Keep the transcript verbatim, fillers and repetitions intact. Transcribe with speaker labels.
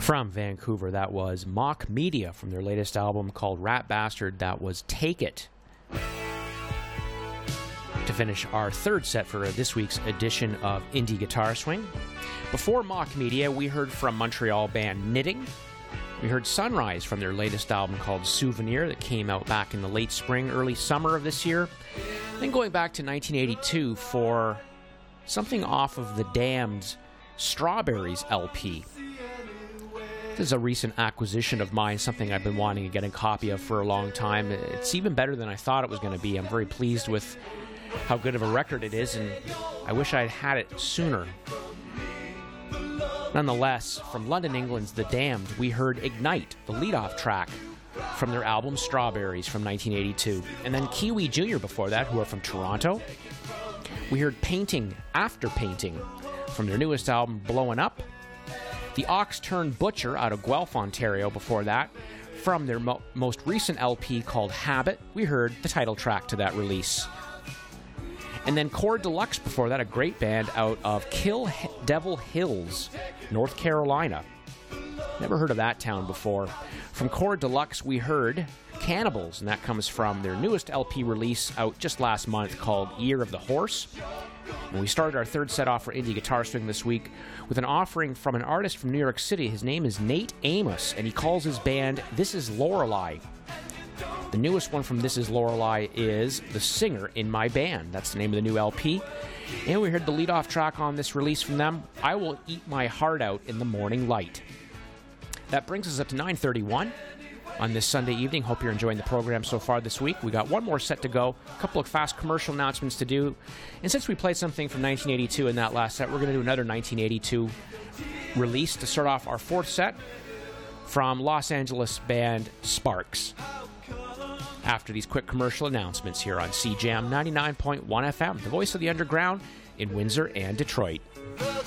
Speaker 1: From Vancouver, that was Mock Media from their latest album called Rat Bastard. That was Take It. To finish our third set for this week's edition of Indie Guitar Swing. Before Mock Media, we heard from Montreal band Knitting. We heard Sunrise from their latest album called Souvenir that came out back in the late spring, early summer of this year. Then going back to nineteen eighty-two for something off of the Damned's Strawberries L P. This is a recent acquisition of mine, something I've been wanting to get a copy of for a long time. It's even better than I thought it was going to be. I'm very pleased with how good of a record it is, and I wish I'd had it sooner. Nonetheless, from London, England's The Damned, we heard Ignite, the lead-off track from their album Strawberries from nineteen eighty-two. And then Kiwi Junior before that, who are from Toronto. We heard Painting After Painting from their newest album, Blowin' Up. The Ox Turned Butcher out of Guelph, Ontario before that. From their mo- most recent L P called Habit, we heard the title track to that release. And then Core Deluxe before that, a great band out of Kill Devil Hills, North Carolina. Never heard of that town before. From Core Deluxe, we heard Cannibals, and that comes from their newest L P release out just last month called Year of the Horse. And we started our third set off for Indie Guitar Swing this week with an offering from an artist from New York City. His name is Nate Amos, and he calls his band This Is Lorelei. The newest one from This Is Lorelei is The Singer in My Band. That's the name of the new L P. And we heard the lead-off track on this release from them, I Will Eat My Heart Out in the Morning Light. That brings us up to nine thirty-one on this Sunday evening. Hope you're enjoying the program so far this week. We got one more set to go, a couple of fast commercial announcements to do. And since we played something from nineteen eighty-two in that last set, we're going to do another nineteen eighty-two release to start off our fourth set from Los Angeles band Sparks. After these quick commercial announcements here on C J A M ninety-nine point one F M, the voice of the underground in Windsor and Detroit.